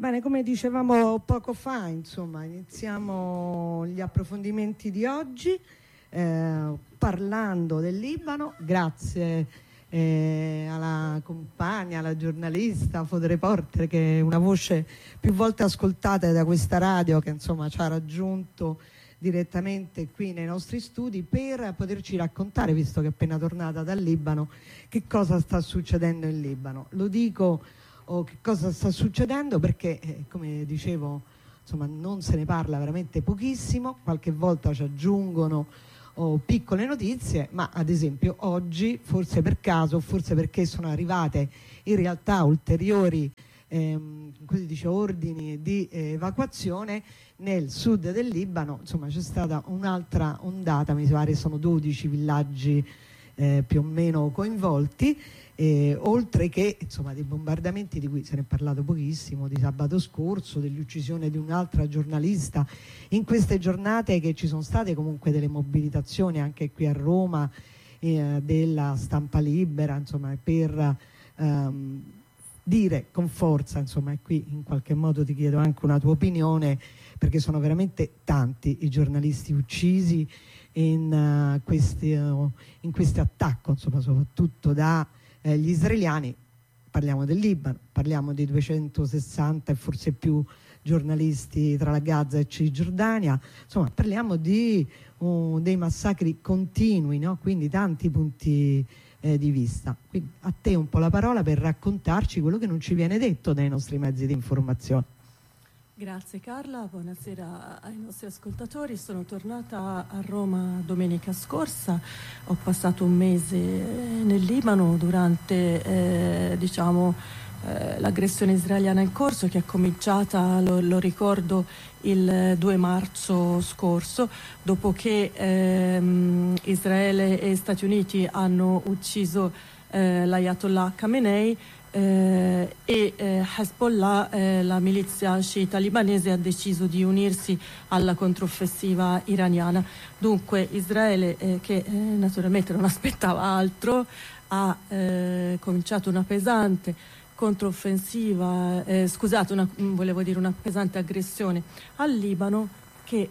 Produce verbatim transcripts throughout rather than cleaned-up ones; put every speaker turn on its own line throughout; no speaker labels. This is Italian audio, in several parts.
Bene, come dicevamo poco fa, insomma, iniziamo gli approfondimenti di oggi eh, parlando del Libano, grazie eh, alla compagna, alla giornalista, fotoreporter, che è una voce più volte ascoltata da questa radio, che insomma ci ha raggiunto direttamente qui nei nostri studi per poterci raccontare, visto che è appena tornata dal Libano, che cosa sta succedendo in Libano. Lo dico o che cosa sta succedendo perché, eh, come dicevo, insomma, non se ne parla veramente pochissimo, qualche volta ci aggiungono oh, piccole notizie, ma ad esempio oggi, forse per caso, forse perché sono arrivate in realtà ulteriori ehm, così dice, ordini di eh, evacuazione nel sud del Libano, insomma c'è stata un'altra ondata, mi pare sono dodici villaggi eh, più o meno coinvolti. Eh, oltre che insomma dei bombardamenti di cui se ne è parlato pochissimo di sabato scorso, dell'uccisione di un'altra giornalista in queste giornate, che ci sono state comunque delle mobilitazioni anche qui a Roma eh, della Stampa Libera, insomma, per ehm, dire con forza, insomma, e qui in qualche modo ti chiedo anche una tua opinione, perché sono veramente tanti i giornalisti uccisi in, uh, questi, uh, in questo attacco, insomma, soprattutto da Eh, gli israeliani. Parliamo del Libano, parliamo di duecentosessanta e forse più giornalisti tra la Gaza e Cisgiordania, insomma parliamo di uh, dei massacri continui, no? Quindi tanti punti eh, di vista. Quindi a te un po' la parola per raccontarci quello che non ci viene detto dai nostri mezzi di informazione.
Grazie Carla, buonasera ai nostri ascoltatori. Sono tornata a Roma domenica scorsa, ho passato un mese nel Libano durante eh, diciamo, eh, l'aggressione israeliana in corso, che è cominciata, lo, lo ricordo, il due marzo scorso, dopo che ehm, Israele e Stati Uniti hanno ucciso eh, l'Ayatollah Khamenei. Eh, e eh, Hezbollah, eh, la milizia sciita libanese, ha deciso di unirsi alla controffensiva iraniana. Dunque Israele, eh, che eh, naturalmente non aspettava altro, ha eh, cominciato una pesante controffensiva, eh, scusate, una, volevo dire una pesante aggressione al Libano, che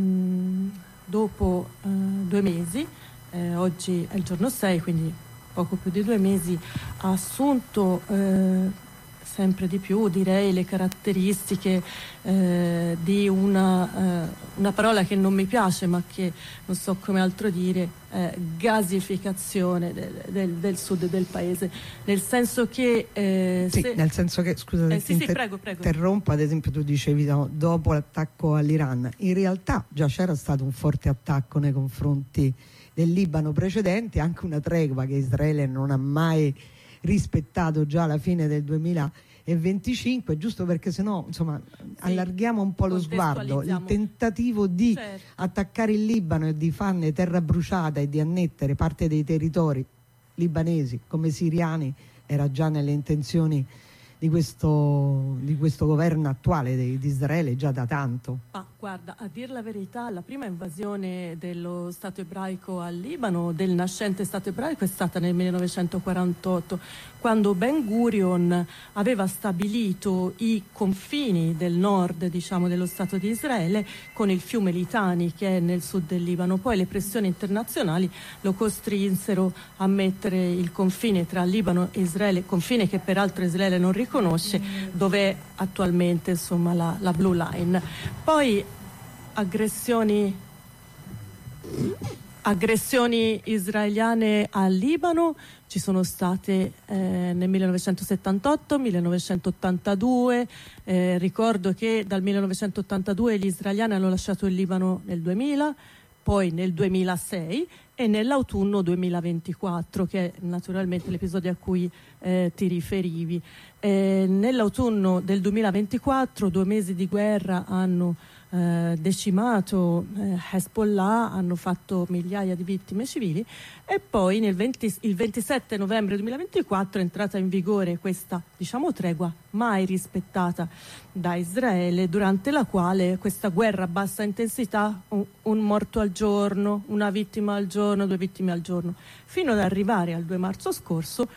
mh, dopo eh, due mesi, eh, oggi è il giorno sei, quindi poco più di due mesi, ha assunto eh, sempre di più, direi, le caratteristiche eh, di una, eh, una parola che non mi piace, ma che non so come altro dire, eh, gasificazione del, del, del sud del paese, nel senso che eh,
sì,
se...
nel senso che, scusate,
eh, sì,
inter-
sì, prego, prego.
interrompo, ad esempio tu dicevi no, dopo l'attacco all'Iran, in realtà già c'era stato un forte attacco nei confronti del Libano precedente, anche una tregua che Israele non ha mai rispettato già alla fine del duemilaventicinque, giusto perché sennò insomma sì, allarghiamo un po' lo sguardo, il tentativo di certo. attaccare il Libano e di farne terra bruciata e di annettere parte dei territori libanesi come siriani era già nelle intenzioni di questo, di questo governo attuale di, di Israele già da tanto.
Ah, guarda, a dir la verità, la prima invasione dello Stato ebraico al Libano, del nascente Stato ebraico, è stata nel millenovecentoquarantotto, quando Ben Gurion aveva stabilito i confini del nord, diciamo, dello Stato di Israele con il fiume Litani, che è nel sud del Libano. Poi le pressioni internazionali lo costrinsero a mettere il confine tra Libano e Israele, confine che peraltro Israele non riconosce, conosce, dove attualmente insomma la, la Blue Line. Poi aggressioni aggressioni israeliane al Libano ci sono state eh, nel millenovecentosettantotto, millenovecentottantadue, eh, ricordo che dal millenovecentottantadue gli israeliani hanno lasciato il Libano nel duemila, poi nel duemilasei e nell'autunno duemilaventiquattro, che è naturalmente l'episodio a cui eh, ti riferivi. Eh, nell'autunno del duemilaventiquattro, due mesi di guerra hanno eh, decimato eh, Hezbollah, hanno fatto migliaia di vittime civili, e poi nel venti, il ventisette novembre duemilaventiquattro è entrata in vigore questa, diciamo, tregua mai rispettata da Israele, durante la quale questa guerra a bassa intensità, un, un morto al giorno, una vittima al giorno, due vittime al giorno, fino ad arrivare al due marzo scorso,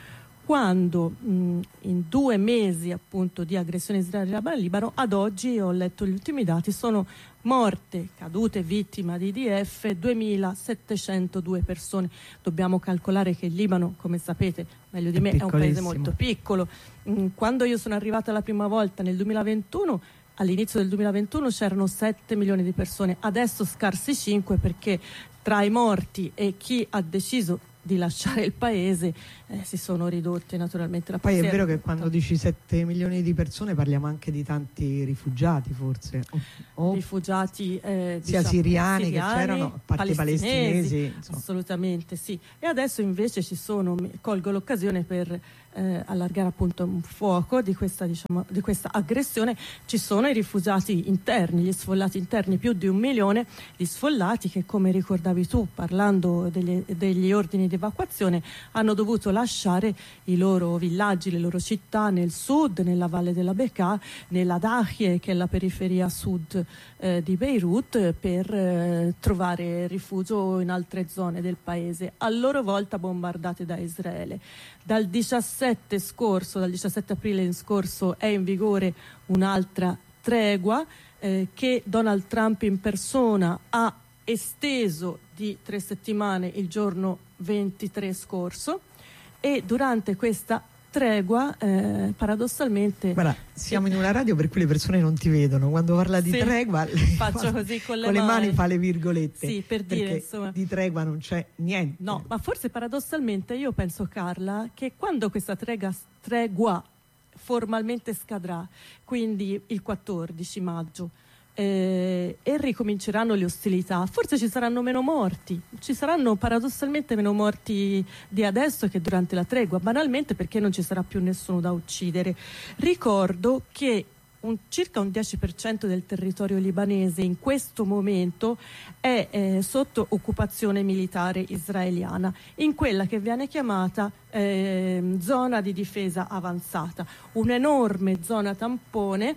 quando mh, in due mesi appunto di aggressione israeliana al Libano, ad oggi, ho letto gli ultimi dati, sono morte, cadute, vittima di I D F duemilasettecentodue persone. Dobbiamo calcolare che il Libano, come sapete meglio di me, è un paese molto piccolo. Mh, quando io sono arrivata la prima volta nel duemilaventuno, all'inizio del duemilaventuno c'erano sette milioni di persone, adesso scarsi cinque, perché tra i morti e chi ha deciso di lasciare il paese eh, si sono ridotti naturalmente. La
Poi è vero che quando dici sette milioni di persone parliamo anche di tanti rifugiati, forse o, o
rifugiati eh,
sia
diciamo,
siriani,
siriani
che c'erano, a parte palestinesi,
assolutamente sì. E adesso invece ci sono, colgo l'occasione per eh, allargare appunto un fuoco di questa, diciamo, di questa aggressione. Ci sono i rifugiati interni, gli sfollati interni, più di un milione di sfollati che, come ricordavi tu parlando degli, degli ordini di evacuazione, hanno dovuto lasciare i loro villaggi, le loro città nel sud, nella valle della Bekaa, nella Dahie, che è la periferia sud eh, di Beirut, per eh, trovare rifugio in altre zone del paese, a loro volta bombardate da Israele. Dal diciassette scorso, dal diciassette aprile in scorso è in vigore un'altra tregua eh, che Donald Trump in persona ha esteso di tre settimane il giorno ventitré scorso, e durante questa tregua eh, paradossalmente,
guarda, siamo in una radio per cui le persone non ti vedono, quando parla di sì, tregua
faccio
fa,
così con le,
con
mani.
le mani fa le virgolette,
sì, per dire, insomma,
di tregua non c'è niente.
No, ma forse paradossalmente io penso, Carla, che quando questa trega, tregua formalmente scadrà, quindi il quattordici maggio, Eh, e ricominceranno le ostilità, forse ci saranno meno morti, ci saranno paradossalmente meno morti di adesso che durante la tregua, banalmente perché non ci sarà più nessuno da uccidere. Ricordo che un, circa un dieci per cento del territorio libanese in questo momento è eh, sotto occupazione militare israeliana, in quella che viene chiamata eh, zona di difesa avanzata, un'enorme zona tampone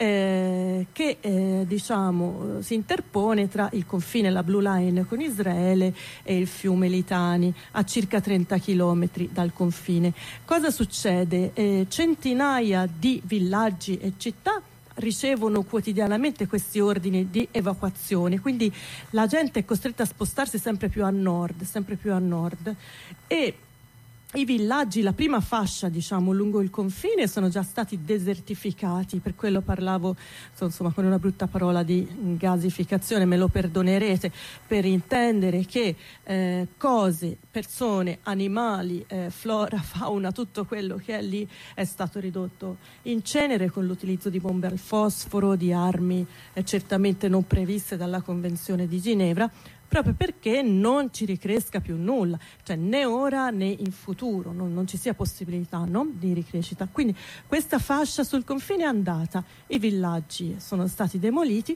Eh, che eh, diciamo si interpone tra il confine, la Blue Line con Israele, e il fiume Litani, a circa trenta chilometri dal confine. Cosa succede? Eh, centinaia di villaggi e città ricevono quotidianamente questi ordini di evacuazione, quindi la gente è costretta a spostarsi sempre più a nord, sempre più a nord, e i villaggi, la prima fascia diciamo lungo il confine, sono già stati desertificati. Per quello parlavo insomma con una brutta parola di gasificazione, me lo perdonerete, per intendere che eh, cose, persone, animali, eh, flora, fauna, tutto quello che è lì è stato ridotto in cenere con l'utilizzo di bombe al fosforo, di armi eh, certamente non previste dalla Convenzione di Ginevra, proprio perché non ci ricresca più nulla, cioè né ora né in futuro, non, non ci sia possibilità, no, di ricrescita. Quindi questa fascia sul confine è andata, i villaggi sono stati demoliti,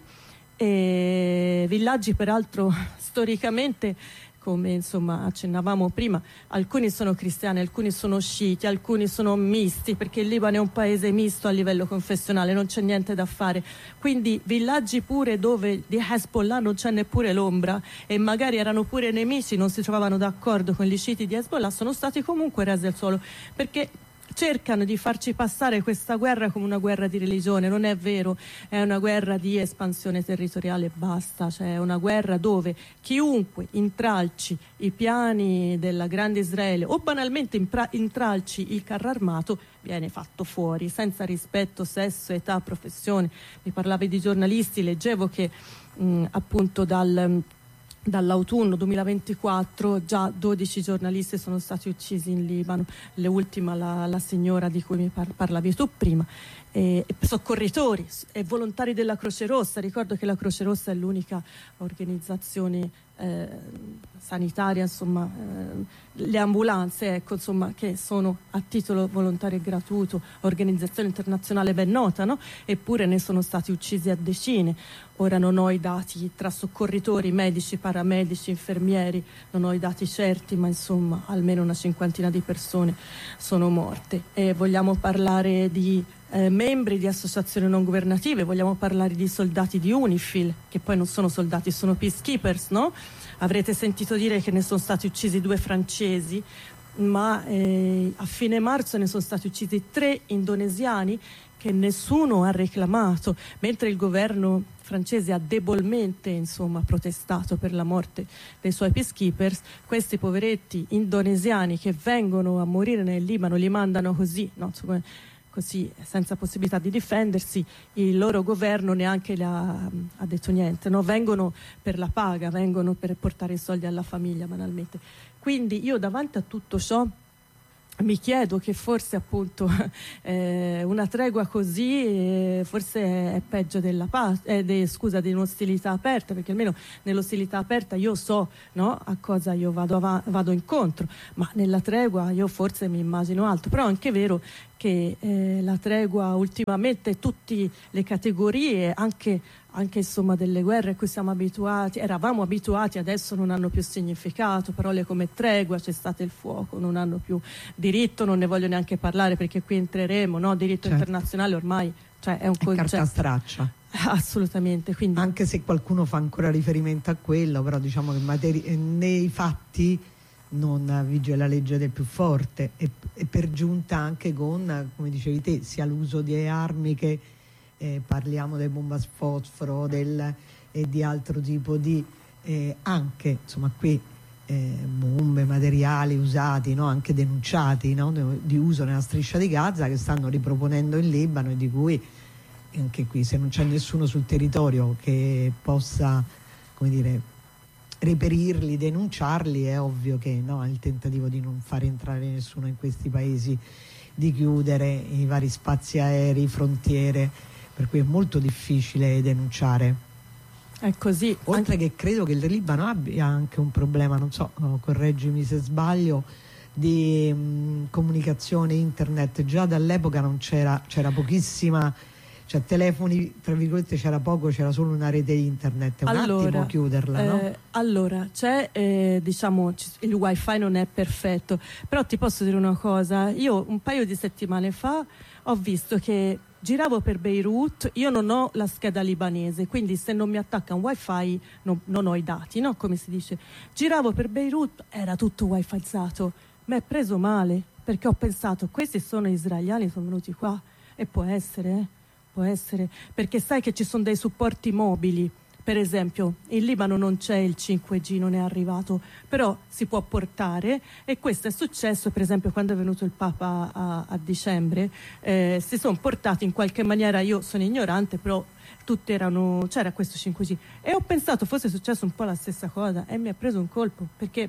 e villaggi peraltro storicamente, come insomma accennavamo prima, alcuni sono cristiani, alcuni sono sciiti, alcuni sono misti, perché il Libano è un paese misto a livello confessionale, non c'è niente da fare. Quindi villaggi pure dove di Hezbollah non c'è neppure l'ombra, e magari erano pure nemici, non si trovavano d'accordo con gli sciiti di Hezbollah, sono stati comunque rasi al suolo, perché cercano di farci passare questa guerra come una guerra di religione. Non è vero, è una guerra di espansione territoriale e basta, cioè è una guerra dove chiunque intralci i piani della grande Israele o banalmente impra- intralci il carro armato viene fatto fuori, senza rispetto, sesso, età, professione. Mi parlavi di giornalisti, leggevo che mh, appunto dal dall'autunno duemilaventiquattro già dodici giornalisti sono stati uccisi in Libano, le ultima la, la signora di cui mi par- parlavi tu prima, e, e soccorritori e volontari della Croce Rossa. Ricordo che la Croce Rossa è l'unica organizzazione eh, sanitaria, insomma, eh, le ambulanze, ecco, insomma, che sono a titolo volontario e gratuito, organizzazione internazionale ben nota, no? Eppure ne sono stati uccisi a decine. Ora non ho i dati tra soccorritori, medici, paramedici, infermieri, non ho i dati certi, ma insomma almeno una cinquantina di persone sono morte. E vogliamo parlare di eh, membri di associazioni non governative, vogliamo parlare di soldati di UNIFIL, che poi non sono soldati, sono peacekeepers, no? Avrete sentito dire che ne sono stati uccisi due francesi. ma eh, a fine marzo ne sono stati uccisi tre indonesiani che nessuno ha reclamato, mentre il governo francese ha debolmente insomma protestato per la morte dei suoi peacekeepers. Questi poveretti indonesiani che vengono a morire nel Libano li mandano così, no? Insomma, così senza possibilità di difendersi, il loro governo neanche ha, ha detto niente, no? Vengono per la paga, vengono per portare i soldi alla famiglia banalmente. Quindi io davanti a tutto ciò mi chiedo che forse appunto eh, una tregua così eh, forse è peggio della pace, eh, de, scusa, di un'ostilità aperta, perché almeno nell'ostilità aperta io so, no, a cosa io vado, av- vado incontro, ma nella tregua io forse mi immagino altro. Però è anche vero che eh, la tregua ultimamente, tutte le categorie, anche anche insomma delle guerre a cui siamo abituati, eravamo abituati, adesso non hanno più significato. Parole come tregua, c'è stato il fuoco, non hanno più diritto, non ne voglio neanche parlare perché qui entreremo, no? Diritto certo. internazionale ormai, cioè è un
è
concetto.
Carta straccia.
Assolutamente. Quindi... Anche
se qualcuno fa ancora riferimento a quello, però diciamo che materi- nei fatti non vige la legge del più forte e, e per giunta anche con, come dicevi te, sia l'uso di armi che Eh, parliamo del bomba sfosforo del, e di altro tipo di eh, anche insomma qui eh, bombe, materiali usati, no? Anche denunciati, no? Di uso nella striscia di Gaza, che stanno riproponendo in Libano e di cui anche qui, se non c'è nessuno sul territorio che possa, come dire, reperirli, denunciarli, è ovvio che, no? Il tentativo di non far entrare nessuno in questi paesi, di chiudere i vari spazi aerei, frontiere, per cui è molto difficile denunciare.
È così.
Oltre anche... che credo che il Libano abbia anche un problema, non so, correggimi se sbaglio, di mh, comunicazione internet. Già dall'epoca non c'era, c'era pochissima, cioè telefoni, tra virgolette, c'era poco, c'era solo una rete internet. È un
allora,
attimo chiuderla,
eh,
no?
Allora, c'è, eh, diciamo, il wifi non è perfetto, però ti posso dire una cosa, io un paio di settimane fa ho visto che giravo per Beirut, io non ho la scheda libanese, quindi se non mi attacca un wifi non, non ho i dati, no? Come si dice. Giravo per Beirut, era tutto wifizzato, mi è preso male, perché ho pensato, questi sono israeliani, sono venuti qua, e può essere, eh? Può essere, perché sai che ci sono dei supporti mobili. Per esempio, in Libano non c'è il cinque G, non è arrivato, però si può portare, e questo è successo, per esempio, quando è venuto il Papa a, a dicembre, eh, si sono portati in qualche maniera, io sono ignorante, però tutti erano, c'era questo cinque G, e ho pensato fosse successo un po' la stessa cosa, e mi ha preso un colpo, perché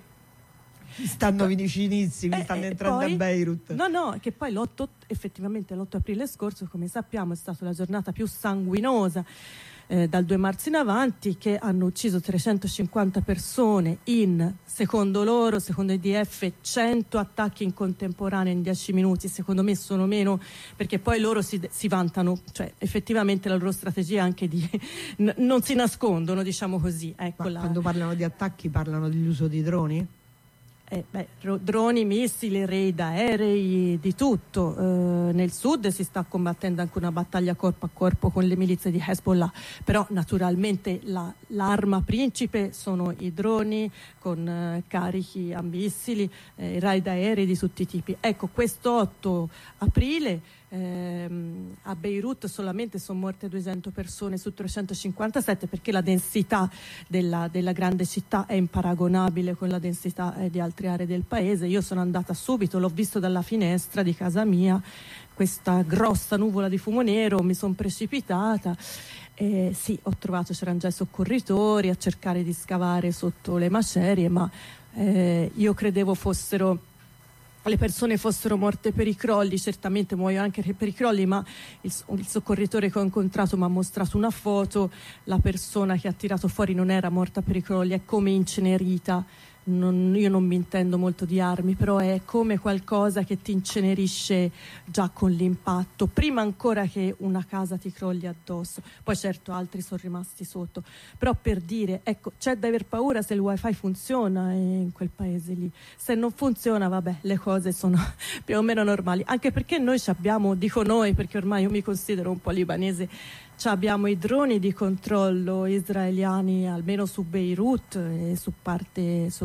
stanno vicinissimi, eh, stanno entrando poi, a Beirut.
No, no, che poi l'otto, effettivamente l'otto aprile scorso, come sappiamo, è stata la giornata più sanguinosa Eh, dal due marzo in avanti, che hanno ucciso trecentocinquanta persone in, secondo loro, secondo i D F, cento attacchi in contemporanea in dieci minuti. Secondo me sono meno, perché poi loro si, si vantano, cioè effettivamente la loro strategia è anche di n- non si nascondono, diciamo così. Ecco.
Ma
la...
quando parlano di attacchi parlano dell'uso di droni?
Eh, beh, ro- droni, missili, raid aerei, di tutto. Eh, nel sud si sta combattendo anche una battaglia corpo a corpo con le milizie di Hezbollah, però naturalmente la, l'arma principe sono i droni con eh, carichi a missili, eh, raid aerei di tutti i tipi. Ecco, questo otto aprile ehm, a Beirut solamente sono morte duecento persone su trecentocinquantasette, perché la densità della, della grande città è imparagonabile con la densità eh, di altre aree del paese. Io sono andata subito, l'ho visto dalla finestra di casa mia, questa grossa nuvola di fumo nero, mi sono precipitata. Eh, sì, ho trovato, c'erano già i soccorritori a cercare di scavare sotto le macerie, ma eh, io credevo fossero le persone fossero morte per i crolli. Certamente muoiono anche per i crolli, ma il, il soccorritore che ho incontrato mi ha mostrato una foto, la persona che ha tirato fuori non era morta per i crolli, è come incenerita. Non, io non mi intendo molto di armi, però è come qualcosa che ti incenerisce già con l'impatto, prima ancora che una casa ti crolli addosso. Poi certo altri sono rimasti sotto, però per dire, ecco, c'è da aver paura se il wifi funziona in quel paese lì. Se non funziona, vabbè, le cose sono più o meno normali, anche perché noi ci abbiamo, dico noi perché ormai io mi considero un po' libanese, ci abbiamo i droni di controllo israeliani almeno su Beirut e su parte su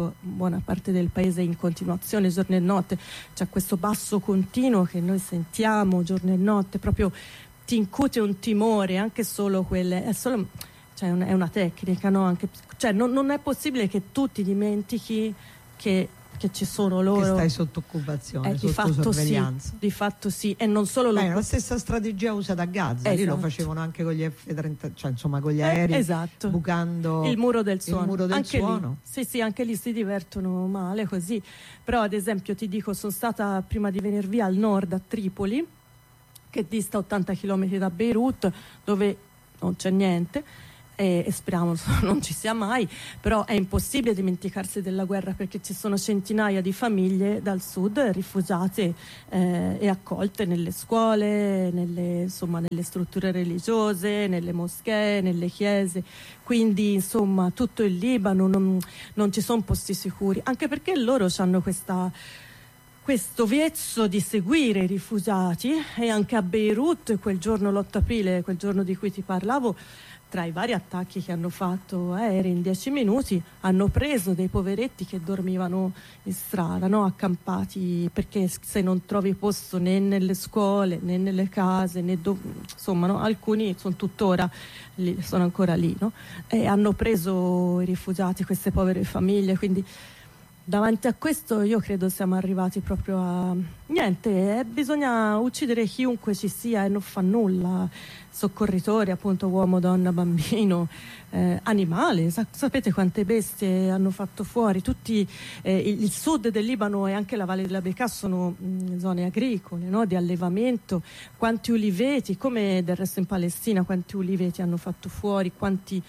adesso buona parte del paese è in continuazione giorno e notte, c'è questo basso continuo che noi sentiamo giorno e notte, proprio ti incute un timore, anche solo quelle, è solo, cioè un, è una tecnica, no? Anche, cioè non, non è possibile che tu ti dimentichi che che ci sono loro,
che stai sotto occupazione,
eh,
sotto
di fatto
sorveglianza.
Sì, di fatto sì, e non solo
Beh,
lo...
la stessa strategia usata a Gaza,
esatto.
Lì lo facevano anche con gli F trenta, cioè insomma con gli aerei,
eh, esatto.
bucando
il muro del suono.
Il muro del
anche
suono.
Lì, sì, sì, anche lì si divertono male così. Però ad esempio ti dico, sono stata prima di venire via al nord a Tripoli, che dista ottanta chilometri da Beirut, dove non c'è niente. E, e speriamo non ci sia mai, però è impossibile dimenticarsi della guerra, perché ci sono centinaia di famiglie dal sud rifugiate eh, e accolte nelle scuole, nelle, insomma, nelle strutture religiose, nelle moschee, nelle chiese, quindi insomma tutto il Libano non, non ci sono posti sicuri, anche perché loro hanno questa questo vezzo di seguire i rifugiati. E anche a Beirut quel giorno, l'otto aprile, quel giorno di cui ti parlavo, tra i vari attacchi che hanno fatto aerei in dieci minuti, hanno preso dei poveretti che dormivano in strada, no? Accampati, perché se non trovi posto né nelle scuole né nelle case, né do... insomma, no? Alcuni sono tuttora lì, sono ancora lì, no? E hanno preso i rifugiati, queste povere famiglie, quindi davanti a questo io credo siamo arrivati proprio a niente, eh, bisogna uccidere chiunque ci sia e non fa nulla, soccorritori, appunto, uomo, donna, bambino, eh, animale, Sa- sapete quante bestie hanno fatto fuori, tutti eh, il, il sud del Libano e anche la Valle della Bekaa sono mh, zone agricole, no? Di allevamento, quanti uliveti, come del resto in Palestina, quanti uliveti hanno fatto fuori, quanti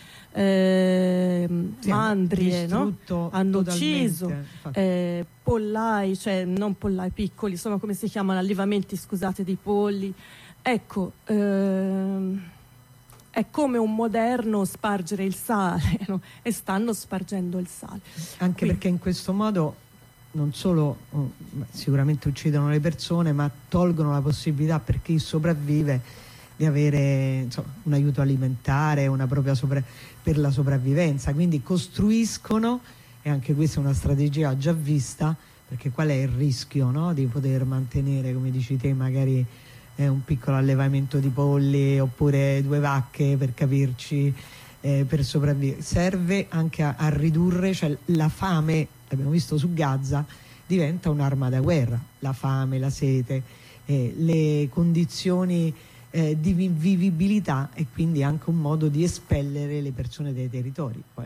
eh, sì, mandrie, no? Hanno ucciso, eh, pollai, cioè non pollai piccoli, insomma, come si chiamano, allevamenti, scusate, di polli. Ecco, ehm, è come un moderno spargere il sale, no? E stanno spargendo il sale.
Anche Quindi, perché in questo modo non solo oh, sicuramente uccidono le persone, ma tolgono la possibilità per chi sopravvive di avere, insomma, un aiuto alimentare, una propria sopra- per la sopravvivenza. Quindi costruiscono, e anche questa è una strategia già vista, perché qual è il rischio, no? Di poter mantenere, come dici te, magari eh, un piccolo allevamento di polli oppure due vacche, per capirci, eh, per sopravvivere. Serve anche a, a ridurre, cioè la fame, l'abbiamo visto su Gaza, diventa un'arma da guerra, la fame, la sete, eh, le condizioni eh, di vivibilità, e quindi anche un modo di espellere le persone dai territori. Poi,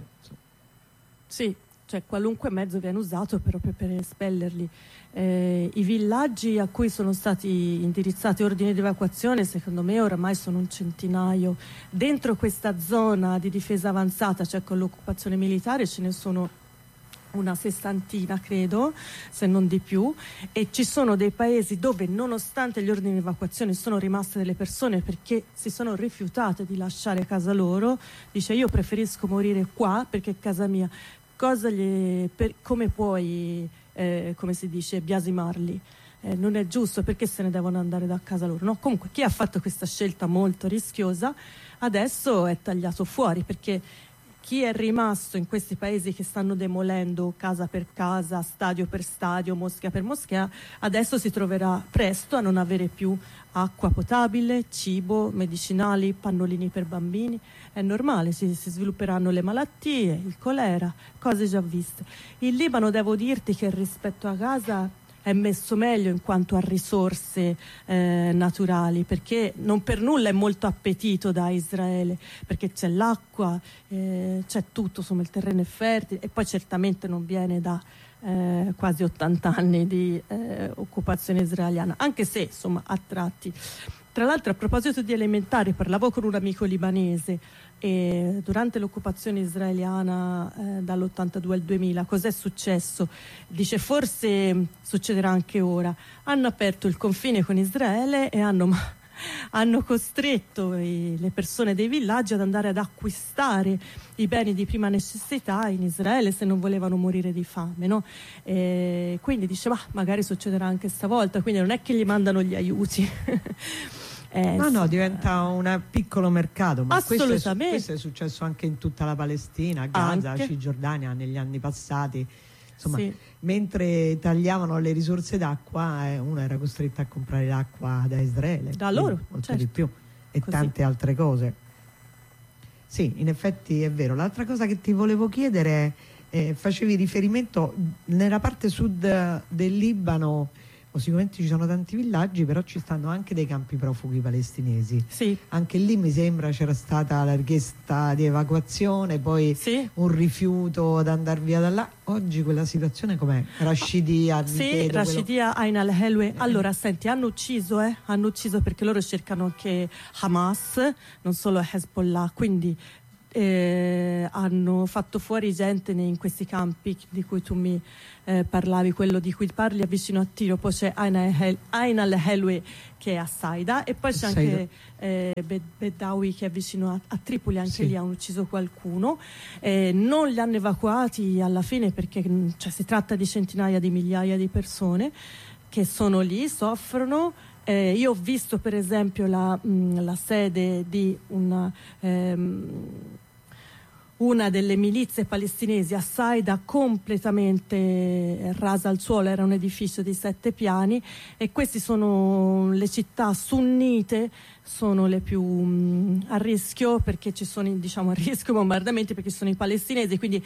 sì, cioè qualunque mezzo viene usato proprio per espellerli. Eh, I villaggi a cui sono stati indirizzati ordini di evacuazione, secondo me oramai sono un centinaio. Dentro questa zona di difesa avanzata, cioè con l'occupazione militare, ce ne sono una sessantina, credo, se non di più, e ci sono dei paesi dove, nonostante gli ordini di evacuazione, sono rimaste delle persone perché si sono rifiutate di lasciare casa loro. Dice: io preferisco morire qua perché è casa mia. Cosa gli, per, come puoi, eh, come si dice, biasimarli? Eh, non è giusto, perché se ne devono andare da casa loro, no? Comunque, chi ha fatto questa scelta molto rischiosa adesso è tagliato fuori, perché chi è rimasto in questi paesi che stanno demolendo casa per casa, stadio per stadio, moschea per moschea, adesso si troverà presto a non avere più acqua potabile, cibo, medicinali, pannolini per bambini. È normale, si, si svilupperanno le malattie, il colera, cose già viste. Il Libano, devo dirti che rispetto a Gaza è messo meglio in quanto a risorse eh, naturali, perché non per nulla è molto appetito da Israele, perché c'è l'acqua, eh, c'è tutto, insomma il terreno è fertile, e poi certamente non viene da eh, quasi ottanta anni di eh, occupazione israeliana, anche se insomma a tratti. Tra l'altro, a proposito di alimentari, parlavo con un amico libanese e durante l'occupazione israeliana eh, dall'ottantadue al duemila cos'è successo? Dice: forse succederà anche ora. Hanno aperto il confine con Israele e hanno, hanno costretto i, le persone dei villaggi ad andare ad acquistare i beni di prima necessità in Israele se non volevano morire di fame, no? E quindi dice: ma magari succederà anche stavolta, quindi non è che gli mandano gli aiuti. Eh,
no, no, diventa un piccolo mercato, ma questo è,
assolutamente.
questo è successo anche in tutta la Palestina, a Gaza,
anche.
Cisgiordania negli anni passati. insomma,
sì.
mentre tagliavano le risorse d'acqua, eh, uno era costretto a comprare l'acqua da Israele,
da loro,
molto
certo.
di più, e
Così.
tante altre cose. Sì, in effetti è vero. L'altra cosa che ti volevo chiedere è, eh, facevi riferimento nella parte sud del Libano, o sicuramente ci sono tanti villaggi, però ci stanno anche dei campi profughi palestinesi.
Sì.
Anche lì mi sembra c'era stata la richiesta di evacuazione, poi
sì.
un rifiuto ad andare via da là. Oggi quella situazione com'è? Rashidia,
sì,
chiedo,
Rashidia quello... Ain al-Helwe.
Eh.
Allora, senti, hanno ucciso, eh? hanno ucciso perché loro cercano anche Hamas, non solo Hezbollah, quindi eh, hanno fatto fuori gente in questi campi di cui tu mi eh, parlavi, quello di cui parli vicino a Tiro, poi c'è Ain al-Helwe che è a Saida, e poi c'è anche eh, Bedawi che è vicino a, a Tripoli, anche sì. lì hanno ucciso qualcuno. Eh, non li hanno evacuati alla fine perché cioè, si tratta di centinaia di migliaia di persone che sono lì, soffrono. Eh, io ho visto per esempio la, mh, la sede di una, ehm, una delle milizie palestinesi a Saida completamente rasa al suolo, era un edificio di sette piani, e queste sono le città sunnite, sono le più mh, a rischio, perché ci sono, diciamo, a rischio bombardamenti perché ci sono i palestinesi, quindi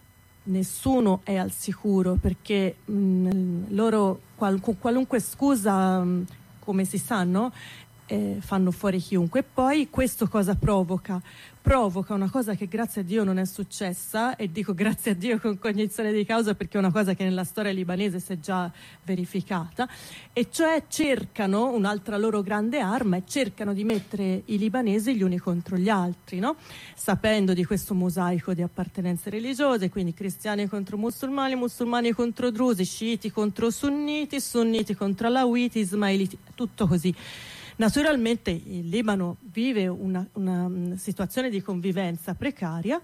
nessuno è al sicuro, perché mh, loro qual- con qualunque scusa, mh, come si sanno, eh, fanno fuori chiunque. E poi questo cosa provoca? Provoca una cosa che grazie a Dio non è successa, e dico grazie a Dio con cognizione di causa perché è una cosa che nella storia libanese si è già verificata, e cioè cercano, un'altra loro grande arma, e cercano di mettere i libanesi gli uni contro gli altri, no? Sapendo di questo mosaico di appartenenze religiose, quindi cristiani contro musulmani, musulmani contro drusi, sciiti contro sunniti, sunniti contro alawiti, ismailiti, tutto così. Naturalmente il Libano vive una, una situazione di convivenza precaria,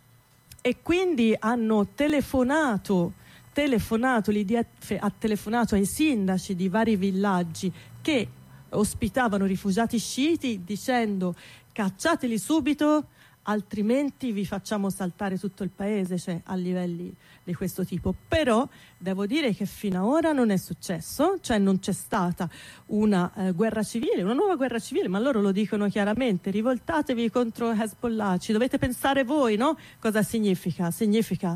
e quindi hanno telefonato, telefonato l'I D F ha telefonato ai sindaci di vari villaggi che ospitavano rifugiati sciiti dicendo: cacciateli subito, altrimenti vi facciamo saltare tutto il paese, cioè a livelli di questo tipo. Però devo dire che fino ad ora non è successo, cioè non c'è stata una eh, guerra civile, una nuova guerra civile, ma loro lo dicono chiaramente: rivoltatevi contro Hezbollah, ci dovete pensare voi, no? Cosa significa? Significa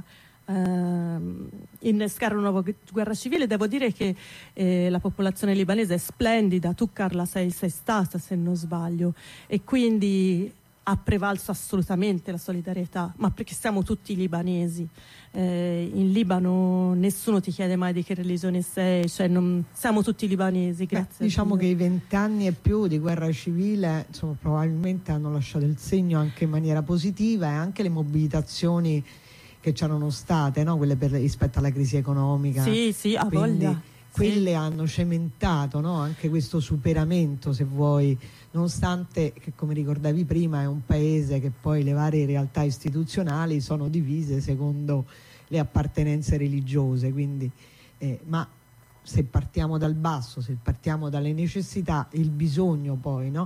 ehm, innescare una nuova guerra civile. Devo dire che eh, la popolazione libanese è splendida, tu Carla sei, sei stata se non sbaglio, e quindi ha prevalso assolutamente la solidarietà, ma perché siamo tutti libanesi. Eh, in Libano nessuno ti chiede mai di che religione sei, cioè non, siamo tutti libanesi, grazie.
Beh, diciamo che i vent'anni e più di guerra civile, insomma, probabilmente hanno lasciato il segno anche in maniera positiva, e anche le mobilitazioni che c'erano state, no? Quelle per, rispetto alla crisi economica.
Sì, sì, a
Quindi,
voglia.
quelle
sì.
hanno cementato, no? Anche questo superamento, se vuoi, nonostante che, come ricordavi prima, è un paese che poi le varie realtà istituzionali sono divise secondo le appartenenze religiose, quindi, eh, ma se partiamo dal basso, se partiamo dalle necessità, il bisogno poi, no?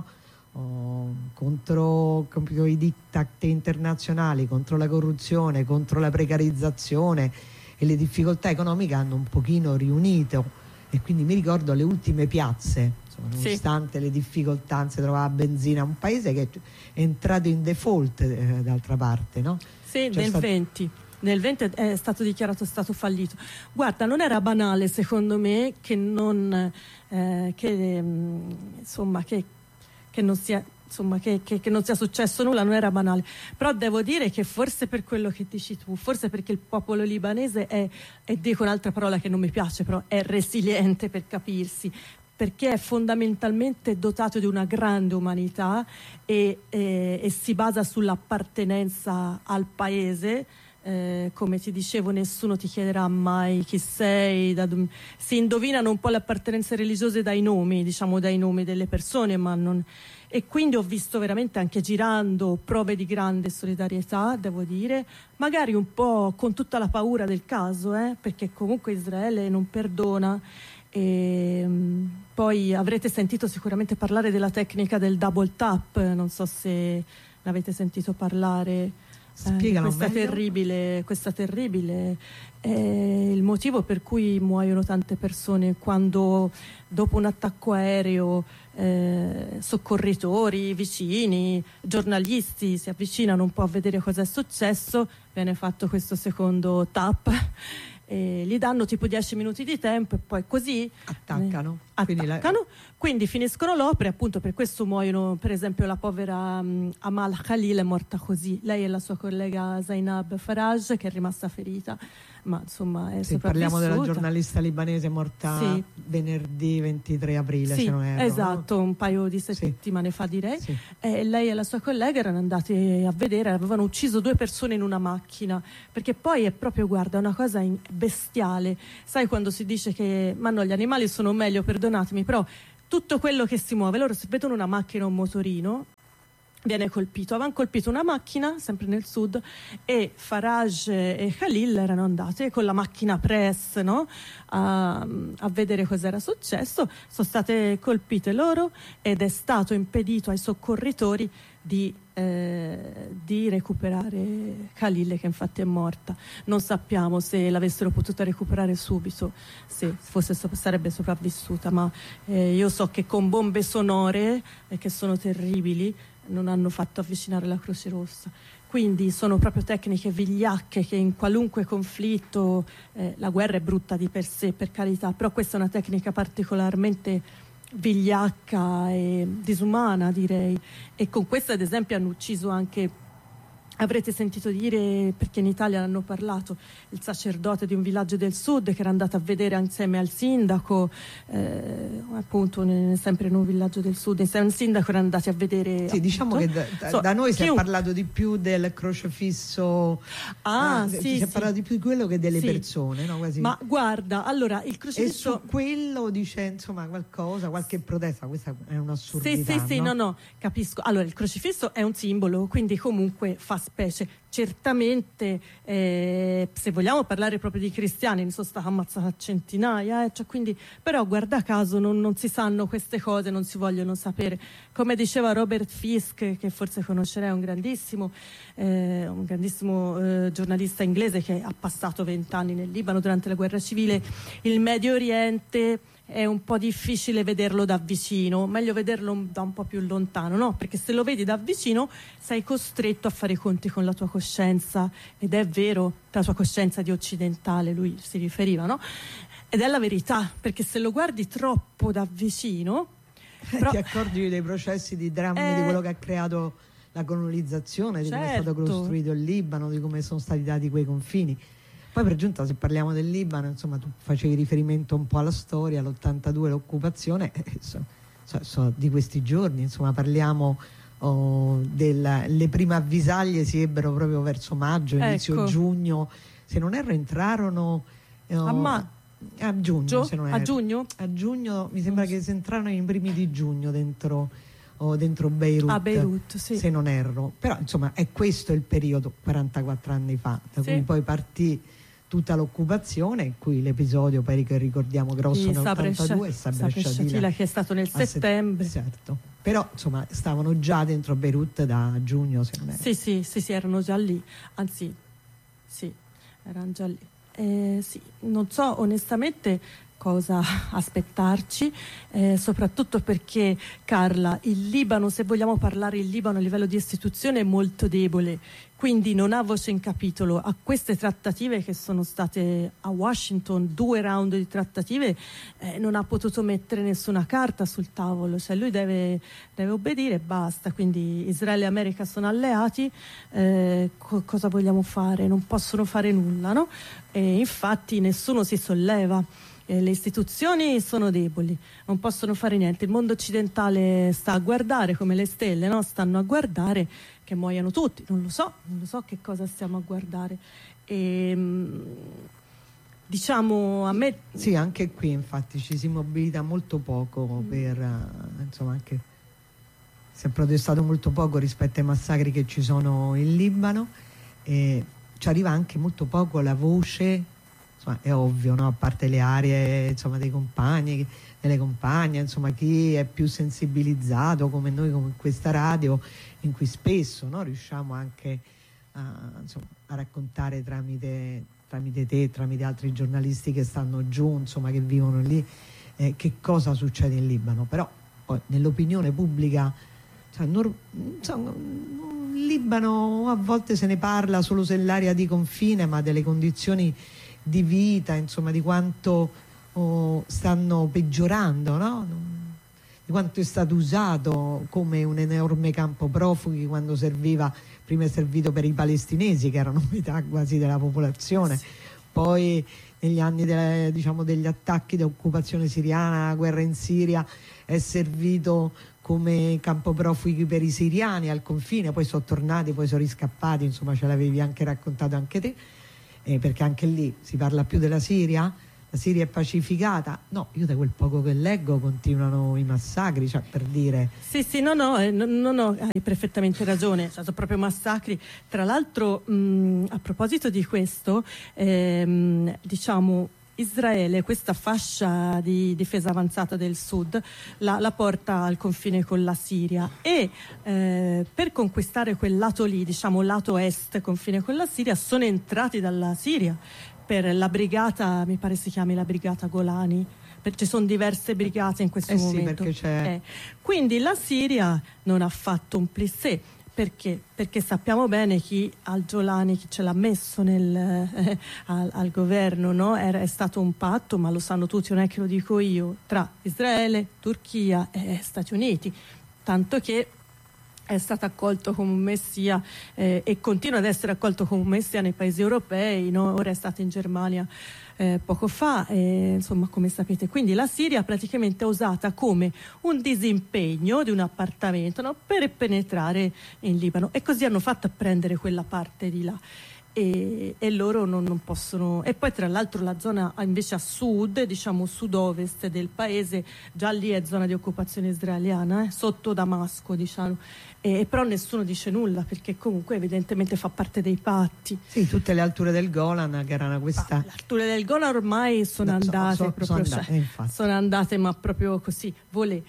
Oh, contro, contro i diktat internazionali, contro la corruzione, contro la precarizzazione e le difficoltà economiche hanno un pochino riunito, e quindi mi ricordo le ultime piazze, insomma, nonostante sì. le difficoltà, non si trovava benzina, un paese che è entrato in default eh, d'altra parte, no?
Sì,
C'è
nel
stato...
venti. Nel venti è stato dichiarato stato fallito. Guarda, non era banale secondo me che non eh, che mh, insomma che, che non sia insomma che, che, che non sia successo nulla, non era banale. Però devo dire che forse per quello che dici tu, forse perché il popolo libanese è, e dico un'altra parola che non mi piace, però è resiliente, per capirsi, perché è fondamentalmente dotato di una grande umanità e, e, e si basa sull'appartenenza al paese. Eh, come ti dicevo, nessuno ti chiederà mai chi sei, da, si indovinano un po' le appartenenze religiose dai nomi, diciamo dai nomi delle persone, ma non... E quindi ho visto veramente, anche girando, prove di grande solidarietà, devo dire, magari un po' con tutta la paura del caso, eh, perché comunque Israele non perdona. E um, poi avrete sentito sicuramente parlare della tecnica del double tap, non so se ne avete sentito parlare.
Spiegalo
questa
meglio.
terribile, questa terribile è il motivo per cui muoiono tante persone quando dopo un attacco aereo eh, soccorritori, vicini, giornalisti si avvicinano un po' a vedere cosa è successo, viene fatto questo secondo tap e gli danno tipo dieci minuti di tempo e poi così
attaccano,
eh,
quindi,
attaccano
la...
quindi finiscono l'opera, appunto per questo muoiono. Per esempio la povera um, Amal Khalil è morta così, lei e la sua collega Zainab Faraj che è rimasta ferita, ma insomma è
sì,
sopravvissuta.
Parliamo della giornalista libanese morta
sì.
venerdì ventitré aprile,
sì,
se non erro,
esatto,
no?
un paio di settimane
sì.
fa direi
sì.
E lei e la sua collega erano andate a vedere, avevano ucciso due persone in una macchina, perché poi è proprio, guarda, una cosa bestiale. Sai quando si dice che ma no, gli animali sono meglio, perdonatemi, però tutto quello che si muove, loro se vedono una macchina o un motorino viene colpito. Avevano colpito una macchina sempre nel sud e Faraj e Khalil erano andate con la macchina press, no? a, a vedere cos'era successo. Sono state colpite loro ed è stato impedito ai soccorritori di, eh, di recuperare Khalil, che infatti è morta. Non sappiamo se l'avessero potuta recuperare subito, se fosse, sarebbe sopravvissuta, ma eh, io so che con bombe sonore, eh, che sono terribili, non hanno fatto avvicinare la Croce Rossa. Quindi sono proprio tecniche vigliacche che in qualunque conflitto, eh, la guerra è brutta di per sé, per carità, però questa è una tecnica particolarmente vigliacca e disumana, direi, e con questa ad esempio hanno ucciso anche, avrete sentito dire, perché in Italia hanno parlato, il sacerdote di un villaggio del sud che era andato a vedere insieme al sindaco, eh, appunto sempre in un villaggio del sud, insieme al sindaco erano andati a vedere.
Sì,
appunto,
diciamo che da, da, so, da noi si è parlato di più del crocefisso,
ah,
eh,
sì,
si
sì.
è parlato di più di quello che delle
sì.
persone, no? Quasi.
Ma guarda, allora il crocifisso.
E su quello dice insomma qualcosa, qualche protesta, questa è un'assurdità.
Sì, sì, sì,
no?
no, no, capisco. Allora, il crocifisso è un simbolo, quindi comunque fa specie. Certamente, eh, se vogliamo parlare proprio di cristiani, ne sono stata ammazzata a centinaia, eh, cioè quindi, però guarda caso non, non si sanno queste cose, non si vogliono sapere. Come diceva Robert Fisk, che forse conoscerei, un grandissimo, eh, un grandissimo eh, giornalista inglese che ha passato vent'anni nel Libano durante la guerra civile, il Medio Oriente è un po' difficile vederlo da vicino, meglio vederlo da un po' più lontano, no? Perché se lo vedi da vicino sei costretto a fare i conti con la tua coscienza, ed è vero, la tua coscienza di occidentale, lui si riferiva, no? Ed è la verità, perché se lo guardi troppo da vicino... Però,
ti accorgi dei processi, di drammi, eh, di quello che ha creato la colonizzazione, di
certo.
come è stato costruito il Libano, di come sono stati dati quei confini. Poi per giunta, se parliamo del Libano, insomma, tu facevi riferimento un po' alla storia, l'ottantadue, l'occupazione, eh, so, so, so, di questi giorni, insomma, parliamo oh, della, le prime avvisaglie si ebbero proprio verso maggio, inizio
ecco.
giugno, se non erro entrarono oh,
a, ma-
a giugno,
Gio?
se non
a
erro.
giugno?
A giugno, mi sembra che si entrarono i primi di giugno dentro, oh, dentro Beirut,
a Beirut, sì.
se non erro, però insomma è questo il periodo, quarantaquattro anni fa, da sì. cui poi partì tutta l'occupazione, in cui l'episodio poi che ricordiamo grosso nell'ottantadue è Sabra Shatila,
che è stato nel settembre.
Set- certo. Però insomma stavano già dentro Beirut da giugno, se non erro.
Sì, sì, sì, sì, erano già lì, anzi sì, erano già lì. Eh, sì, non so onestamente cosa aspettarci, eh, soprattutto perché, Carla, il Libano, se vogliamo parlare il Libano a livello di istituzione, è molto debole, quindi non ha voce in capitolo. A queste trattative che sono state a Washington, due round di trattative, eh, non ha potuto mettere nessuna carta sul tavolo, cioè lui deve, deve obbedire e basta. Quindi Israele e America sono alleati, eh, co- cosa vogliamo fare? Non possono fare nulla, no? E infatti nessuno si solleva. Eh, le istituzioni sono deboli, non possono fare niente. Il mondo occidentale sta a guardare come le stelle, no? Stanno a guardare che muoiano tutti. Non lo so, non lo so che cosa stiamo a guardare. E, diciamo a me.
Sì, anche qui infatti ci si mobilita molto poco per uh, insomma anche si è protestato molto poco rispetto ai massacri che ci sono in Libano, e ci arriva anche molto poco la voce. Insomma, è ovvio, no? A parte le aree insomma, dei compagni, delle compagne, insomma, chi è più sensibilizzato come noi, come questa radio, in cui spesso no? riusciamo anche a, insomma, a raccontare tramite, tramite te, tramite altri giornalisti che stanno giù, insomma, che vivono lì, eh, che cosa succede in Libano. Però poi nell'opinione pubblica, cioè, non, insomma, in Libano a volte se ne parla solo se l'area di confine, ma delle condizioni di vita, insomma, di quanto oh, stanno peggiorando, no? Di quanto è stato usato come un enorme campo profughi, quando serviva, prima è servito per i palestinesi che erano metà quasi della popolazione, sì. Poi negli anni delle, diciamo, degli attacchi di occupazione siriana, la guerra in Siria, è servito come campo profughi per i siriani al confine, poi sono tornati, poi sono riscappati, insomma ce l'avevi anche raccontato anche te, eh, perché anche lì si parla più della Siria. La Siria è pacificata? No, io da quel poco che leggo continuano i massacri, cioè, per dire...
Sì, sì, no, no, no, no, no, hai perfettamente ragione, sono proprio massacri. Tra l'altro, mh, a proposito di questo, ehm, diciamo, Israele, questa fascia di difesa avanzata del sud, la, la porta al confine con la Siria e eh, per conquistare quel lato lì, diciamo lato est, confine con la Siria, sono entrati dalla Siria per la brigata, mi pare si chiami la brigata Golani, perché ci sono diverse brigate in questo
eh
momento.
Sì, perché c'è...
Eh, quindi la Siria non ha fatto un plissé. Perché? Perché sappiamo bene chi al Golani, chi ce l'ha messo nel, eh, al, al governo, no? Era, è stato un patto, ma lo sanno tutti, non è che lo dico io, tra Israele, Turchia e Stati Uniti, tanto che è stato accolto come un messia eh, e continua ad essere accolto come un messia nei paesi europei, no? Ora è stato in Germania eh, poco fa, eh, insomma, come sapete. Quindi la Siria praticamente è usata come un disimpegno di un appartamento, no? Per penetrare in Libano, e così hanno fatto a prendere quella parte di là. E, e loro non, non possono, e poi tra l'altro la zona invece a sud, diciamo sud-ovest del paese, già lì è zona di occupazione israeliana, eh, sotto Damasco, diciamo, e, però nessuno dice nulla perché comunque evidentemente fa parte dei patti.
Sì, tutte le alture del Golan che erano questa...
Ah, le alture del Golan ormai sono no, andate so, so, proprio, sono andate, cioè, sono andate ma proprio così, volè.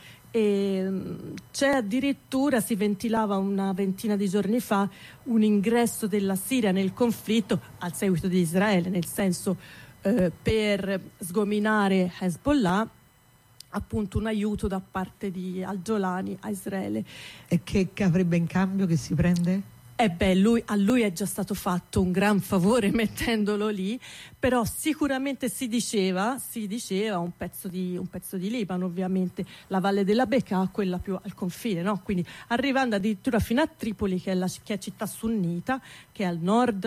E c'è addirittura, si ventilava una ventina di giorni fa un ingresso della Siria nel conflitto al seguito di Israele, nel senso eh, per sgominare Hezbollah, appunto un aiuto da parte di al-Golani a Israele.
E che, che avrebbe in cambio, che si prende?
Eh beh, lui, a lui è già stato fatto un gran favore mettendolo lì, però sicuramente si diceva, si diceva un pezzo di, un pezzo di Libano, ovviamente, la Valle della Bekaa, quella più al confine, no? Quindi arrivando addirittura fino a Tripoli, che è, la, che è città sunnita, che è al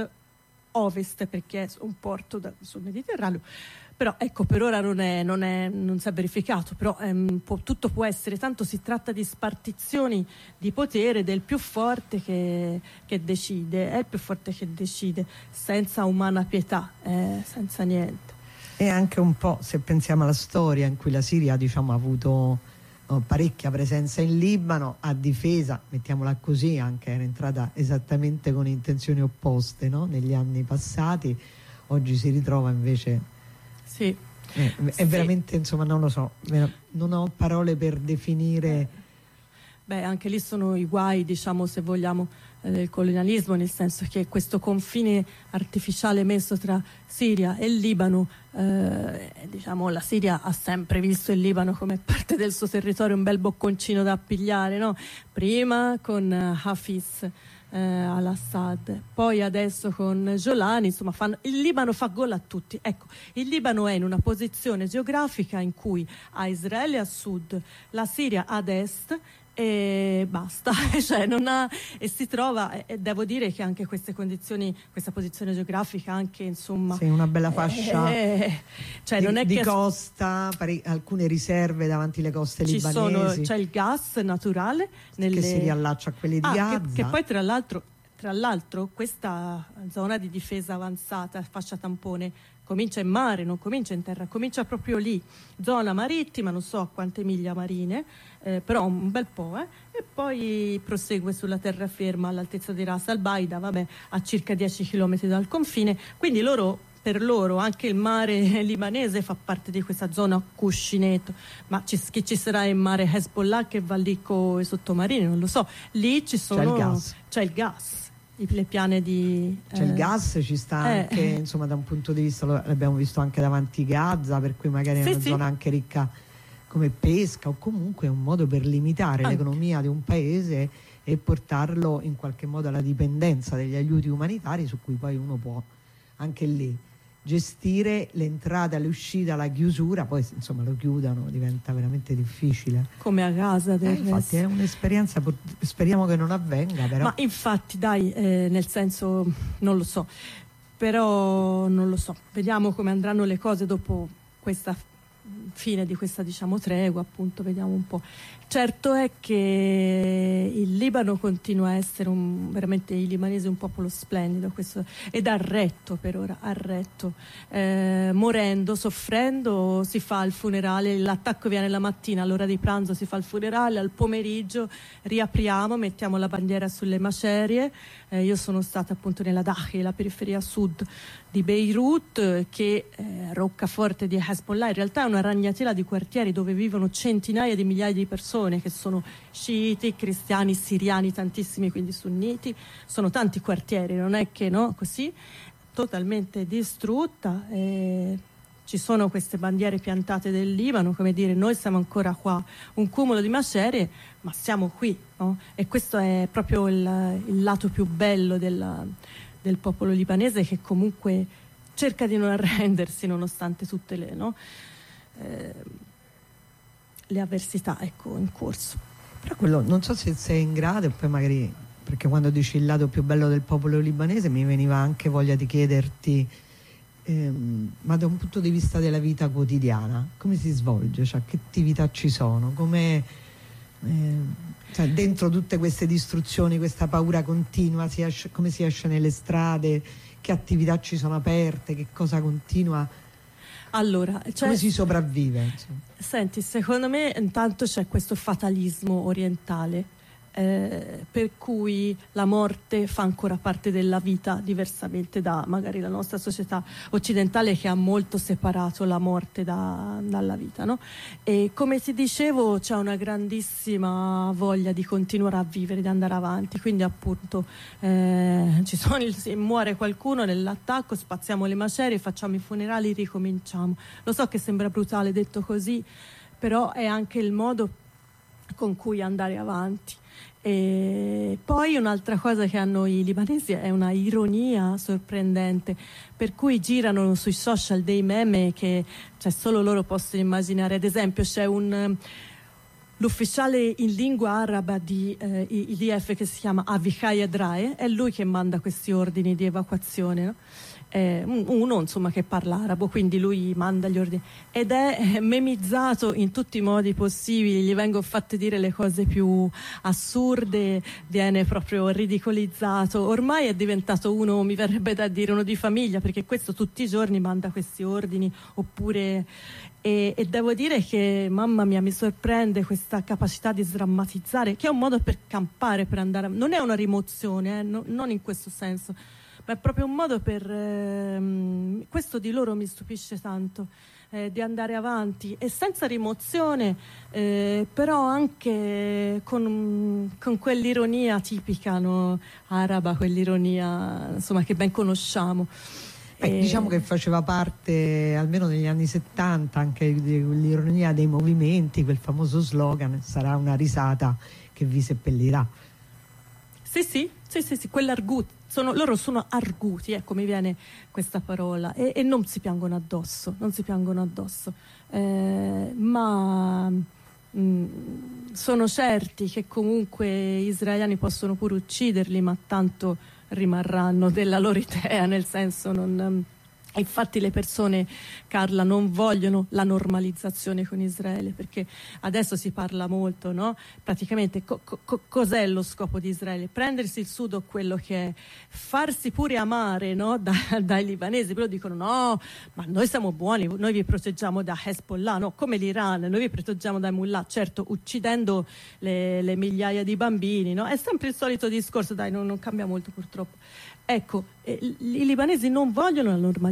nord-ovest, perché è un porto da, sul Mediterraneo. Però ecco, per ora non, è, non, è, non si è verificato, però ehm, può, tutto può essere, tanto si tratta di spartizioni di potere del più forte che, che decide, è il più forte che decide, senza umana pietà, eh, senza niente.
E anche un po', se pensiamo alla storia in cui la Siria, diciamo, ha avuto oh, parecchia presenza in Libano, a difesa, mettiamola così, anche era entrata esattamente con intenzioni opposte, no? Negli anni passati, oggi si ritrova invece...
Sì.
Eh, è sì. Veramente, insomma, non lo so, non ho parole per definire.
Beh, anche lì sono i guai, diciamo, se vogliamo, eh, del colonialismo, nel senso che questo confine artificiale messo tra Siria e il Libano, eh, diciamo, la Siria ha sempre visto il Libano come parte del suo territorio, un bel bocconcino da pigliare, no? Prima con uh, Hafez Eh, al-Assad, poi adesso con Golani, insomma fanno, il Libano fa gol a tutti. Ecco, il Libano è in una posizione geografica in cui ha Israele a sud, la Siria ad est e basta, cioè non ha, e si trova, e devo dire che anche queste condizioni, questa posizione geografica, anche insomma
sì, una bella fascia
eh, cioè
di,
non è
di
che
costa, pare, alcune riserve davanti alle coste
ci
libanesi,
sono, c'è il gas naturale nelle...
che si riallaccia a quelli di
ah,
Gaza,
che, che poi tra l'altro tra l'altro questa zona di difesa avanzata, fascia tampone, comincia in mare, non comincia in terra, comincia proprio lì, zona marittima, non so a quante miglia marine, eh, però un bel po', eh, e poi prosegue sulla terraferma all'altezza di Ras Al Baida, vabbè, a circa dieci chilometri dal confine, quindi loro, per loro anche il mare libanese fa parte di questa zona cuscinetto, ma ci, che ci sarà in mare Hezbollah che va lì con i sottomarini, non lo so, lì ci sono,
c'è il gas,
c'è il gas. le piane di...
Cioè eh, il gas ci sta eh, anche, insomma, da un punto di vista, l'abbiamo visto anche davanti Gaza, per cui magari è
sì,
una
sì.
zona anche ricca come pesca, o comunque è un modo per limitare anche l'economia di un paese e portarlo in qualche modo alla dipendenza degli aiuti umanitari, su cui poi uno può anche lì gestire l'entrata, l'uscita, la chiusura. Poi insomma lo chiudano, diventa veramente difficile,
come a Gaza del
eh, infatti è un'esperienza, speriamo che non avvenga, però.
Ma infatti dai, eh, nel senso non lo so, però non lo so, vediamo come andranno le cose dopo questa fine di questa, diciamo, tregua, appunto, vediamo un po'. Certo è che il Libano continua a essere un, veramente i libanesi un popolo splendido, questo, ed ha retto per ora, ha retto, eh, morendo, soffrendo, si fa il funerale, l'attacco viene la mattina, all'ora di pranzo si fa il funerale, al pomeriggio riapriamo, mettiamo la bandiera sulle macerie. Eh, io sono stata appunto nella Dahi, la periferia sud di Beirut, che è roccaforte di Hezbollah, in realtà è una ragnatela di quartieri dove vivono centinaia di migliaia di persone che sono sciiti, cristiani, siriani, tantissimi, quindi sunniti, sono tanti quartieri, non è che no, così, totalmente distrutta. E ci sono queste bandiere piantate del Libano, come dire, noi siamo ancora qua, un cumulo di macerie, ma siamo qui, no? E questo è proprio il, il lato più bello della, del popolo libanese, che comunque cerca di non arrendersi nonostante tutte le, no? eh, le avversità, ecco, in corso.
Però quello, non so se sei in grado, e poi magari, perché quando dici il lato più bello del popolo libanese mi veniva anche voglia di chiederti, ehm, ma da un punto di vista della vita quotidiana come si svolge, cioè che attività ci sono, come eh, cioè, dentro tutte queste distruzioni, questa paura continua, si esce, come si esce nelle strade, che attività ci sono aperte, che cosa continua.
Allora, cioè,
come si sopravvive? Insomma.
Senti, secondo me intanto c'è questo fatalismo orientale, eh, per cui la morte fa ancora parte della vita, diversamente da magari la nostra società occidentale, che ha molto separato la morte da, dalla vita, no? E come ti dicevo, c'è una grandissima voglia di continuare a vivere, di andare avanti, quindi appunto eh, ci sono il, se muore qualcuno nell'attacco, spaziamo le macerie, facciamo i funerali, ricominciamo. Lo so che sembra brutale detto così, però è anche il modo con cui andare avanti. E poi un'altra cosa che hanno i libanesi è una ironia sorprendente, per cui girano sui social dei meme che, cioè, solo loro possono immaginare. Ad esempio c'è un l'ufficiale in lingua araba di eh, I D F che si chiama Avichai Yadrae, è lui che manda questi ordini di evacuazione, no? Eh, uno insomma che parla arabo, quindi lui manda gli ordini ed è memizzato in tutti i modi possibili, gli vengono fatte dire le cose più assurde, viene proprio ridicolizzato, ormai è diventato uno, mi verrebbe da dire, uno di famiglia, perché questo tutti i giorni manda questi ordini, oppure e, e devo dire che mamma mia mi sorprende questa capacità di sdrammatizzare, che è un modo per campare, per andare, non è una rimozione, eh, no, non in questo senso, ma è proprio un modo per ehm, questo di loro mi stupisce tanto, eh, di andare avanti e senza rimozione, eh, però anche con, con quell'ironia tipica, no, araba, quell'ironia insomma che ben conosciamo.
Beh, diciamo che faceva parte almeno negli anni settanta anche di quell'ironia dei movimenti, quel famoso slogan "sarà una risata che vi seppellirà".
Sì, sì, sì, sì, sì, quell'arguzio. Sono, loro sono arguti, ecco, mi viene questa parola, e, e non si piangono addosso, non si piangono addosso, eh, ma mh, sono certi che comunque gli israeliani possono pure ucciderli, ma tanto rimarranno della loro idea, nel senso non... Infatti le persone, Carla, non vogliono la normalizzazione con Israele, perché adesso si parla molto, no? Praticamente co- co- cos'è lo scopo di Israele? Prendersi il sudo, quello che è, farsi pure amare, no? da, dai libanesi, però dicono no, ma noi siamo buoni, noi vi proteggiamo da Hezbollah, no? Come l'Iran, noi vi proteggiamo dai mullah, certo uccidendo le, le migliaia di bambini, no? È sempre il solito discorso, dai, non, non cambia molto purtroppo. Ecco, eh, i libanesi non vogliono la normalizzazione,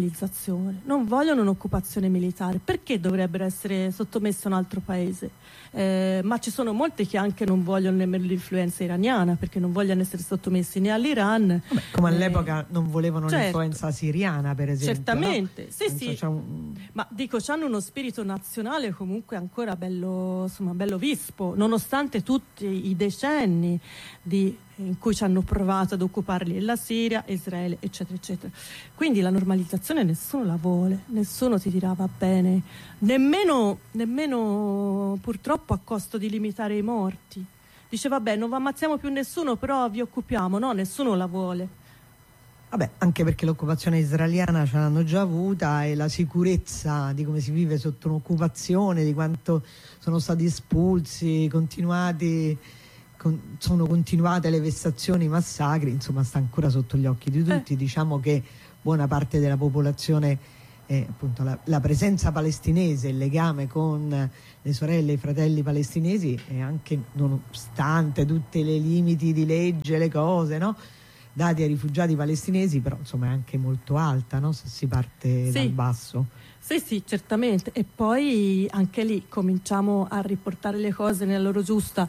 normalizzazione, non vogliono un'occupazione militare. Perché dovrebbero essere sottomessi a un altro paese? Eh, ma ci sono molti che anche non vogliono nemmeno l'influenza iraniana, perché non vogliono essere sottomessi né all'Iran.
Vabbè, come
eh,
all'epoca non volevano
certo,
l'influenza siriana, per esempio.
Certamente,
no?
sì, sì.
Un...
Ma dico, hanno uno spirito nazionale comunque ancora bello, insomma, bello vispo, nonostante tutti i decenni di, in cui ci hanno provato ad occuparli la Siria, Israele, eccetera, eccetera. Quindi la normalizzazione nessuno la vuole, nessuno ti dirà va bene, nemmeno, nemmeno purtroppo a costo di limitare i morti. Dice vabbè, non ammazziamo più nessuno, però vi occupiamo. No, nessuno la vuole.
Vabbè, anche perché l'occupazione israeliana ce l'hanno già avuta, e la sicurezza di come si vive sotto un'occupazione, di quanto sono stati espulsi, continuati, con, sono continuate le vessazioni, i massacri, insomma sta ancora sotto gli occhi di tutti. Eh. Diciamo che buona parte della popolazione, eh, appunto la, la presenza palestinese, il legame con le sorelle e i fratelli palestinesi, e anche nonostante tutti i limiti di legge, le cose, no? dati ai rifugiati palestinesi, però insomma è anche molto alta, no? Se si parte sì. dal basso.
Sì, sì, certamente. E poi anche lì cominciamo a riportare le cose nel loro giusto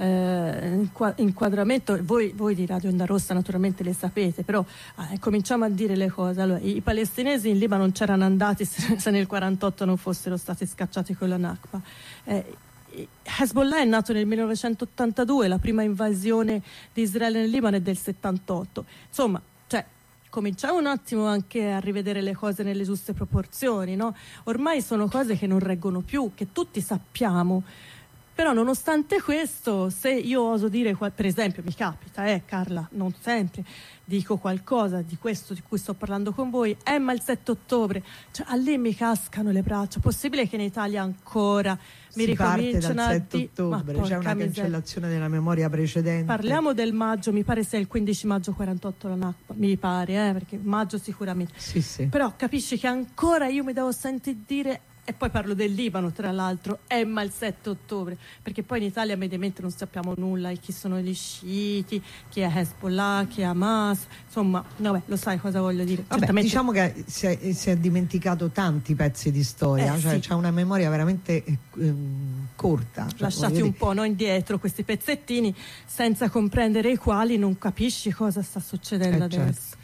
eh, inquadramento. Voi, voi di Radio Onda Rossa naturalmente le sapete, però eh, cominciamo a dire le cose. Allora, i, i palestinesi in Libano non c'erano andati se, se nel quarantotto non fossero stati scacciati con la Nakba. Eh, Hezbollah è nato nel millenovecentottantadue, la prima invasione di Israele nel Libano è del settantotto. Insomma, cioè, cominciamo un attimo anche a rivedere le cose nelle giuste proporzioni, no? Ormai sono cose che non reggono più, che tutti sappiamo. Però nonostante questo, se io oso dire, per esempio mi capita, eh Carla, non sempre, dico qualcosa di questo di cui sto parlando con voi, eh ma il sette ottobre, cioè a lì mi cascano le braccia. Possibile che in Italia ancora mi
si
ricominciano
parte dal sette ottobre, c'è una cancellazione della memoria precedente.
Parliamo del maggio, mi pare sia il quindici maggio quarantotto la Nakba, mi pare, eh, perché maggio sicuramente.
Sì, sì.
Però capisci che ancora io mi devo sentire dire. E poi parlo del Libano, tra l'altro, eh, ma il sette ottobre, perché poi in Italia mediamente non sappiamo nulla, chi sono gli sciiti, chi è Hezbollah, chi è Hamas, insomma, vabbè, lo sai cosa voglio dire.
Vabbè, certamente... Diciamo che si è, si è dimenticato tanti pezzi di storia, eh, cioè sì. C'è una memoria veramente ehm, corta. Cioè,
lasciati un po' no, indietro questi pezzettini, senza comprendere i quali non capisci cosa sta succedendo
eh,
adesso.
Certo.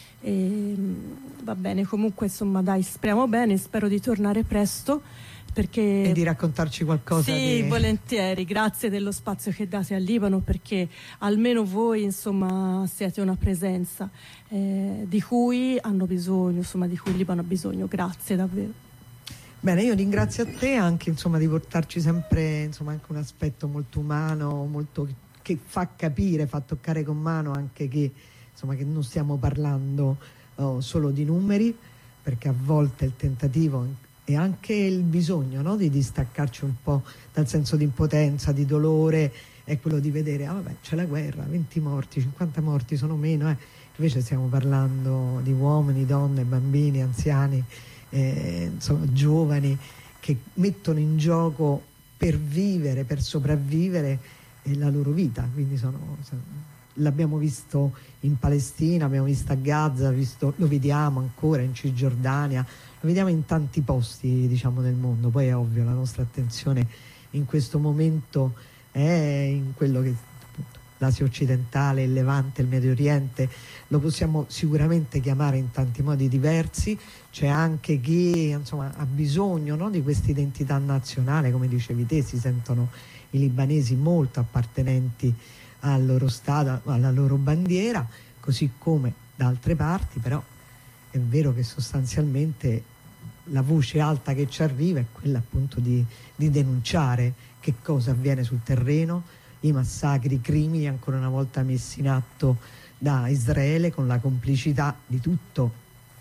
E, va bene, comunque insomma dai, speriamo bene, spero di tornare presto perché...
e di raccontarci qualcosa.
Sì,
di...
volentieri, grazie dello spazio che date al Libano, perché almeno voi insomma siete una presenza eh, di cui hanno bisogno, insomma di cui il Libano ha bisogno. Grazie davvero.
Bene, io ringrazio a te anche insomma di portarci sempre insomma anche un aspetto molto umano, molto che fa capire, fa toccare con mano anche che insomma che non stiamo parlando oh, solo di numeri, perché a volte il tentativo e anche il bisogno, no, di distaccarci un po' dal senso di impotenza, di dolore, è quello di vedere, ah vabbè, c'è la guerra, venti morti, cinquanta morti sono meno, eh. Invece stiamo parlando di uomini, donne, bambini, anziani, eh, insomma, giovani che mettono in gioco per vivere, per sopravvivere eh, la loro vita, quindi sono, sono l'abbiamo visto in Palestina, abbiamo visto a Gaza, visto, lo vediamo ancora in Cisgiordania, lo vediamo in tanti posti diciamo del mondo. Poi è ovvio la nostra attenzione in questo momento è in quello che appunto, l'Asia occidentale, il Levante, il Medio Oriente, lo possiamo sicuramente chiamare in tanti modi diversi. C'è anche chi insomma ha bisogno, no, di questa identità nazionale, come dicevi te, si sentono i libanesi molto appartenenti al loro Stato, alla loro bandiera, così come da altre parti. Però è vero che sostanzialmente la voce alta che ci arriva è quella appunto di, di denunciare che cosa avviene sul terreno, i massacri, i crimini ancora una volta messi in atto da Israele con la complicità di tutto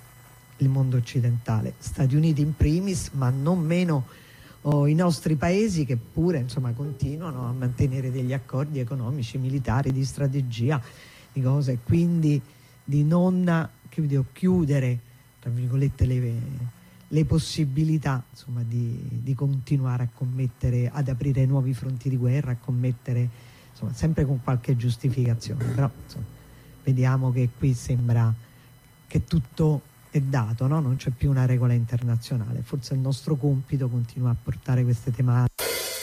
il mondo occidentale, Stati Uniti in primis, ma non meno o i nostri paesi che pure insomma continuano a mantenere degli accordi economici, militari, di strategia, di cose, quindi di non che dico, chiudere tra virgolette le, le possibilità insomma di, di continuare a commettere, ad aprire nuovi fronti di guerra, a commettere insomma sempre con qualche giustificazione. Però insomma, vediamo che qui sembra che tutto è dato, no? Non c'è più una regola internazionale, forse il nostro compito continua a portare queste tematiche.